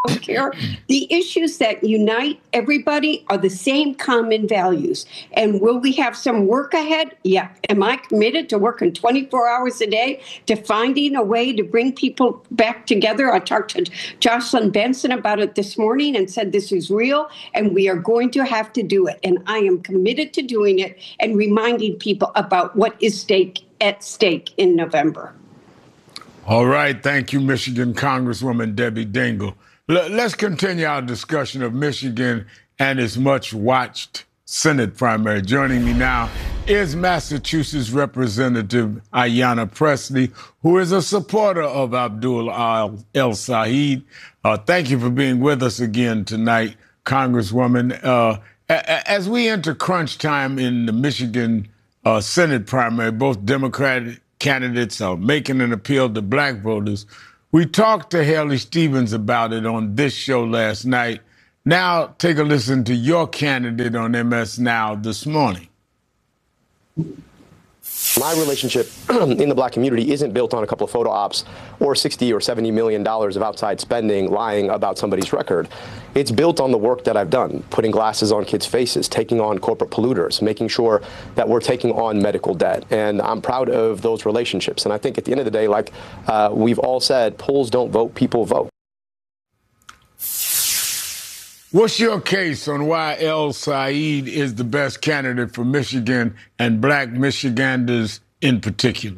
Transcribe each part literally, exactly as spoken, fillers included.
Care. The issues that unite everybody are the same common values. And will we have some work ahead? Yeah. Am I committed to working twenty-four hours a day to finding a way to bring people back together? I talked to Jocelyn Benson about it this morning and said this is real and we are going to have to do it. And I am committed to doing it and reminding people about what is stake at stake in November. All right. Thank you, Michigan Congresswoman Debbie Dingell. Let's continue our discussion of Michigan and its much-watched Senate primary. Joining me now is Massachusetts Representative Ayanna Pressley, who is a supporter of Abdul El-Sayed. Uh, thank you for being with us again tonight, Congresswoman. Uh, as we enter crunch time in the Michigan uh, Senate primary, both Democratic candidates are making an appeal to black voters. We talked to Haley Stevens about it on this show last night. Now take a listen to your candidate on M S Now this morning. My relationship in the black community isn't built on a couple of photo ops or sixty or seventy million dollars of outside spending lying about somebody's record. It's built on the work that I've done, putting glasses on kids' faces, taking on corporate polluters, making sure that we're taking on medical debt. And I'm proud of those relationships. And I think at the end of the day, like uh, we've all said, polls don't vote, people vote. What's your case on why El-Sayed is the best candidate for Michigan and black Michiganders in particular?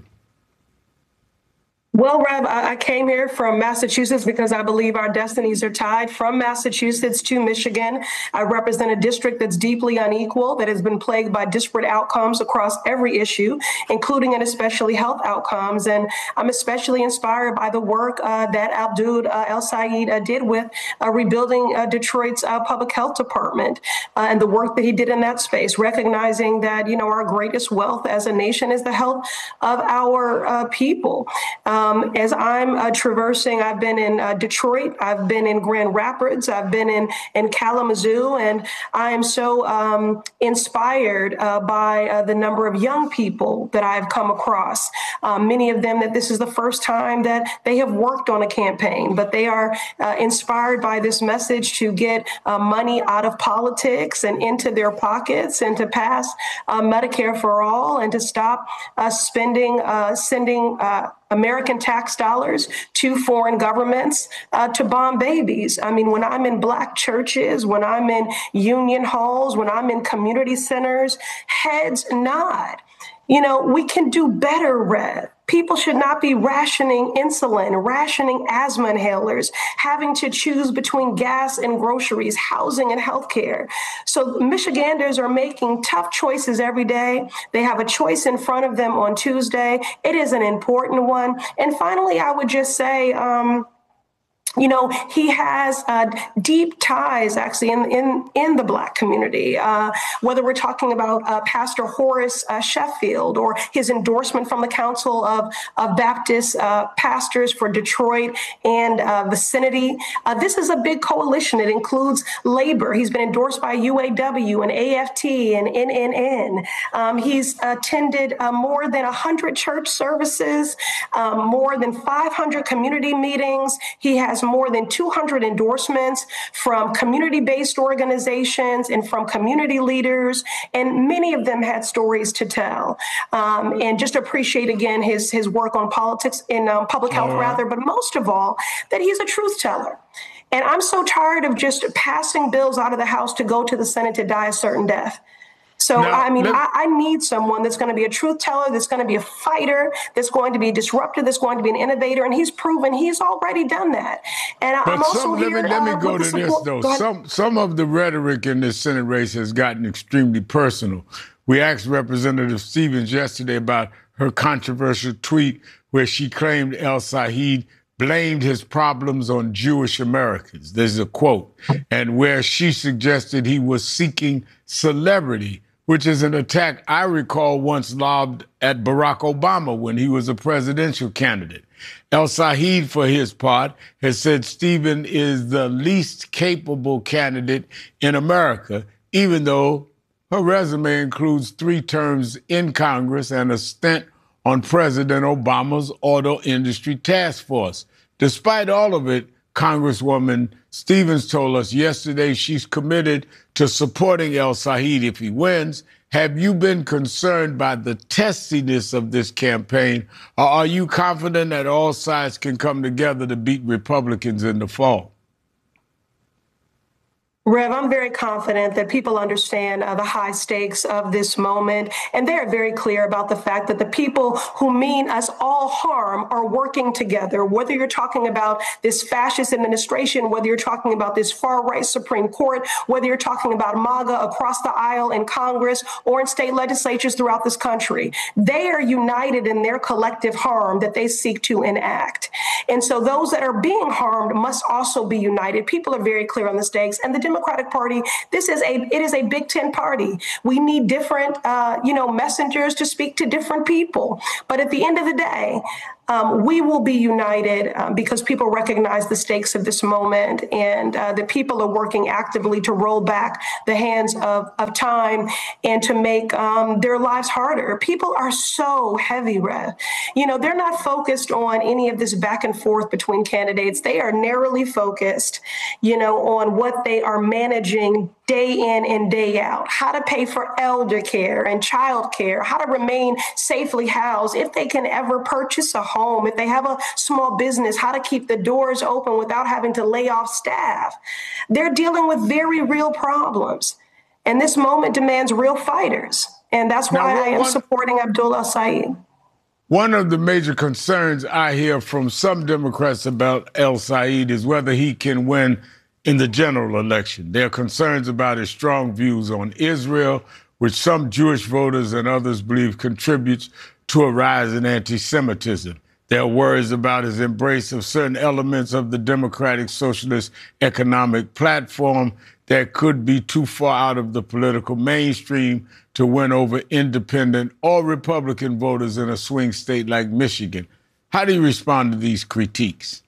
Well, Rev, I came here from Massachusetts because I believe our destinies are tied. From Massachusetts to Michigan, I represent a district that's deeply unequal, that has been plagued by disparate outcomes across every issue, including and especially health outcomes. And I'm especially inspired by the work uh, that Abdul uh, El-Sayed uh, did with uh, rebuilding uh, Detroit's uh, public health department uh, and the work that he did in that space, recognizing that, you know, our greatest wealth as a nation is the health of our uh, people. Um, Um, as I'm uh, traversing, I've been in uh, Detroit, I've been in Grand Rapids, I've been in, in Kalamazoo, and I am so um, inspired uh, by uh, the number of young people that I've come across. Um, many of them that this is the first time that they have worked on a campaign, but they are uh, inspired by this message to get uh, money out of politics and into their pockets and to pass uh, Medicare for all and to stop uh, spending, uh, sending uh, American tax dollars to foreign governments uh, to bomb babies. I mean, when I'm in black churches, when I'm in union halls, when I'm in community centers, heads nod. You know, we can do better, Rev. People should not be rationing insulin, rationing asthma inhalers, having to choose between gas and groceries, housing and healthcare. So Michiganders are making tough choices every day. They have a choice in front of them on Tuesday. It is an important one. And finally, I would just say, um, You know, he has uh, deep ties, actually, in in, in the Black community, uh, whether we're talking about uh, Pastor Horace uh, Sheffield or his endorsement from the Council of, of Baptist uh, Pastors for Detroit and uh, vicinity. Uh, this is a big coalition. It includes labor. He's been endorsed by U A W and A F T and N N N. Um, he's attended uh, more than one hundred church services, um, more than five hundred community meetings. He has more than two hundred endorsements from community-based organizations and from community leaders, and many of them had stories to tell. Um, and just appreciate again his his work on politics in um, public health, right. rather, but most of all, that he's a truth teller. And I'm so tired of just passing bills out of the House to go to the Senate to die a certain death. So, now, I mean, let, I, I need someone that's going to be a truth teller, that's going to be a fighter, that's going to be disruptive, that's going to be an innovator. And he's proven he's already done that. And but I'm also some, here let me, let me uh, go to this, though. Some, some of the rhetoric in this Senate race has gotten extremely personal. We asked Representative Stevens yesterday about her controversial tweet where she claimed El-Sayed blamed his problems on Jewish Americans. There's a quote. And where she suggested he was seeking celebrity, which is an attack I recall once lobbed at Barack Obama when he was a presidential candidate. El-Sayed, for his part, has said Stephen is the least capable candidate in America, even though her resume includes three terms in Congress and a stint on President Obama's auto industry task force. Despite all of it, Congresswoman Stevens told us yesterday she's committed to supporting El-Said if he wins. Have you been concerned by the testiness of this campaign, or are you confident that all sides can come together to beat Republicans in the fall? Rev, I'm very confident that people understand uh, the high stakes of this moment, and they're very clear about the fact that the people who mean us all harm are working together, whether you're talking about this fascist administration, whether you're talking about this far-right Supreme Court, whether you're talking about MAGA across the aisle in Congress or in state legislatures throughout this country. They are united in their collective harm that they seek to enact. And so those that are being harmed must also be united. People are very clear on the stakes, and the Democratic Party, this is a it is a Big Ten party. We need different, uh, you know, messengers to speak to different people. But at the end of the day, um, we will be united um, because people recognize the stakes of this moment, and uh, the people are working actively to roll back the hands of, of time and to make um, their lives harder. People are so heavy, Rev. You know, they're not focused on any of this back and forth between candidates. They are narrowly focused, you know, on what they are managing day in and day out, how to pay for elder care and child care, how to remain safely housed if they can ever purchase a home, if they have a small business, how to keep the doors open without having to lay off staff. They're dealing with very real problems. And this moment demands real fighters. And that's why now, I am one, supporting Abdul El-Said. One of the major concerns I hear from some Democrats about El-Said is whether he can win in the general election. There are concerns about his strong views on Israel, which some Jewish voters and others believe contributes to a rise in anti-Semitism. There are worries about his embrace of certain elements of the Democratic Socialist economic platform that could be too far out of the political mainstream to win over independent or Republican voters in a swing state like Michigan. How do you respond to these critiques?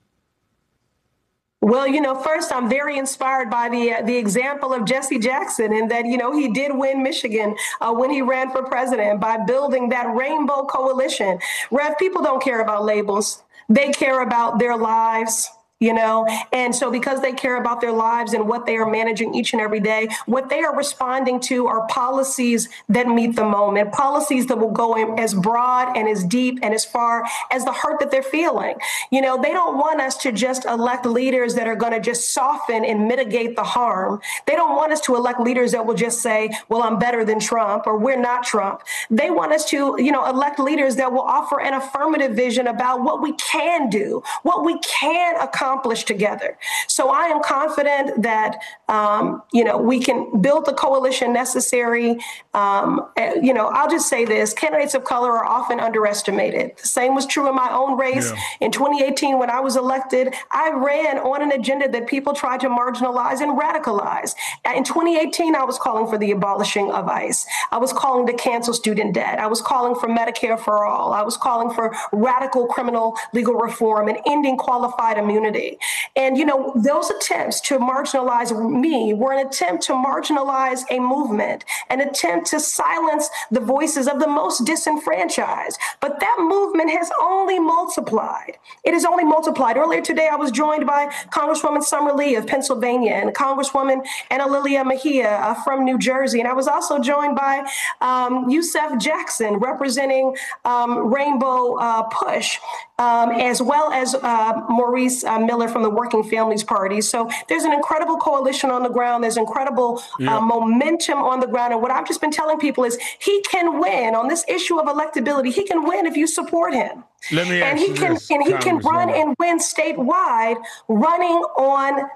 Well, you know, first, I'm very inspired by the uh, the example of Jesse Jackson, and that, you know, he did win Michigan uh, when he ran for president by building that rainbow coalition. Rev, people don't care about labels. They care about their lives. You know, and so because they care about their lives and what they are managing each and every day, what they are responding to are policies that meet the moment, policies that will go in as broad and as deep and as far as the hurt that they're feeling. You know, they don't want us to just elect leaders that are going to just soften and mitigate the harm. They don't want us to elect leaders that will just say, well, I'm better than Trump, or we're not Trump. They want us to, you know, elect leaders that will offer an affirmative vision about what we can do, what we can accomplish. Accomplish together. So I am confident that, um, you know, we can build the coalition necessary. Um, you know, I'll just say this, candidates of color are often underestimated. The same was true in my own race. Yeah. In twenty eighteen, when I was elected, I ran on an agenda that people tried to marginalize and radicalize. In twenty eighteen, I was calling for the abolishing of ICE. I was calling to cancel student debt. I was calling for Medicare for all. I was calling for radical criminal legal reform and ending qualified immunity. And, you know, those attempts to marginalize me were an attempt to marginalize a movement, an attempt to silence the voices of the most disenfranchised. But that movement has only multiplied. It has only multiplied. Earlier today, I was joined by Congresswoman Summer Lee of Pennsylvania and Congresswoman Ana Lilia Mejia uh, from New Jersey. And I was also joined by um, Yusef Jackson representing um, Rainbow uh, Push, um, as well as uh, Maurice uh, Miller from the Working Families Party. So there's an incredible coalition on the ground. There's incredible yeah. uh, momentum on the ground. And what I've just been telling people is he can win on this issue of electability. He can win if you support him. Let me and he can this, and he can run and win statewide, running on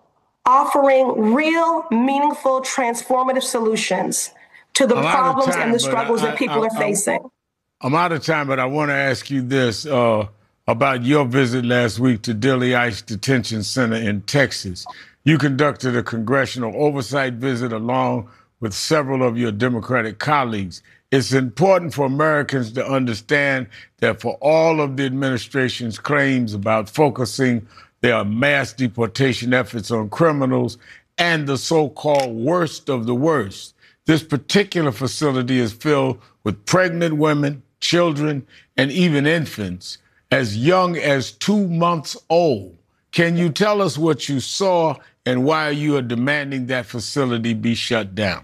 offering real, meaningful, transformative solutions to the I'm problems time, and the struggles I, that people I, are I, facing. I'm out of time, but I want to ask you this uh, about your visit last week to Dilley ICE Detention Center in Texas. You conducted a congressional oversight visit along with several of your Democratic colleagues. It's important for Americans to understand that for all of the administration's claims about focusing their mass deportation efforts on criminals and the so-called worst of the worst, this particular facility is filled with pregnant women, children, and even infants as young as two months old. Can you tell us what you saw and why you are demanding that facility be shut down?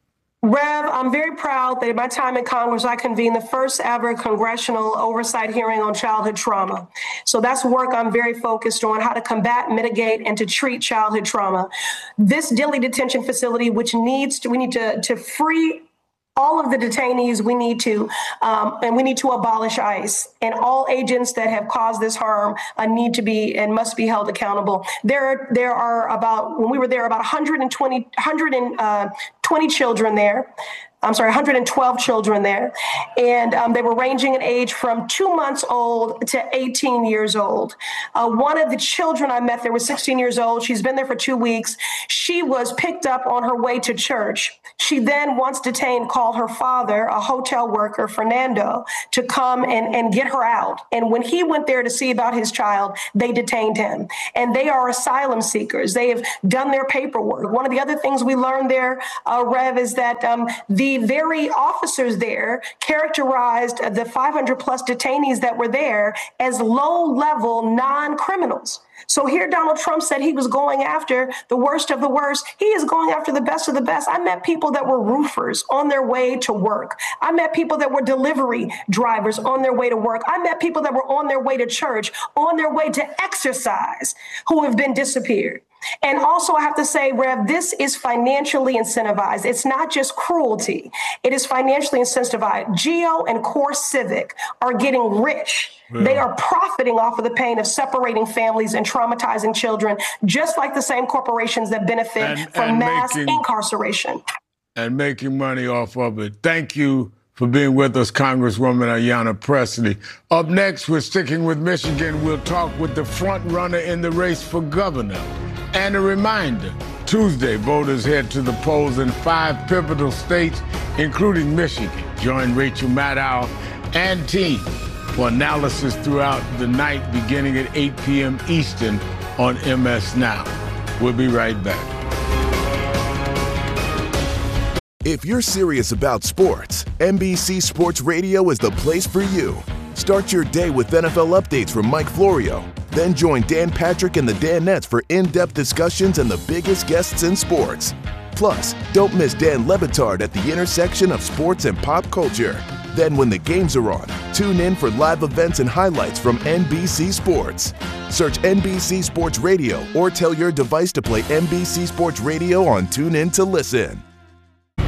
Rev, I'm very proud that in my time in Congress, I convened the first ever congressional oversight hearing on childhood trauma. So that's work I'm very focused on, how to combat, mitigate, and to treat childhood trauma. This Dilley detention facility, which needs to, we need to, to free all of the detainees, we need to, um, and we need to abolish ICE. And all agents that have caused this harm uh, need to be and must be held accountable. There, there are about, when we were there, about one hundred twenty, one hundred twenty children there. I'm sorry, one hundred twelve children there. And um, they were ranging in age from two months old to eighteen years old. Uh, one of the children I met there was sixteen years old. She's been there for two weeks. She was picked up on her way to church. She then, once detained, called her father, a hotel worker, Fernando, to come and, and get her out. And when he went there to see about his child, they detained him. And they are asylum seekers. They have done their paperwork. One of the other things we learned there, uh, Rev, is that um, the very officers there characterized the five hundred plus detainees that were there as low-level non-criminals. So here Donald Trump said he was going after the worst of the worst. He is going after the best of the best. I met people that were roofers on their way to work. I met people that were delivery drivers on their way to work. I met people that were on their way to church, on their way to exercise, who have been disappeared. And also, I have to say, Rev, this is financially incentivized. It's not just cruelty. It is financially incentivized. Geo and Core Civic are getting rich. Yeah. They are profiting off of the pain of separating families and traumatizing children, just like the same corporations that benefit and, from and mass making, incarceration. And making money off of it. Thank you for being with us, Congresswoman Ayanna Pressley. Up next, we're sticking with Michigan. We'll talk with the front runner in the race for governor. And a reminder, Tuesday, voters head to the polls in five pivotal states, including Michigan. Join Rachel Maddow and team for analysis throughout the night, beginning at eight p.m. Eastern on M S Now. We'll be right back. If you're serious about sports, N B C Sports Radio is the place for you. Start your day with N F L updates from Mike Florio. Then join Dan Patrick and the Danettes for in-depth discussions and the biggest guests in sports. Plus, don't miss Dan Le Batard at the intersection of sports and pop culture. Then when the games are on, tune in for live events and highlights from N B C Sports. Search N B C Sports Radio or tell your device to play N B C Sports Radio on TuneIn to listen.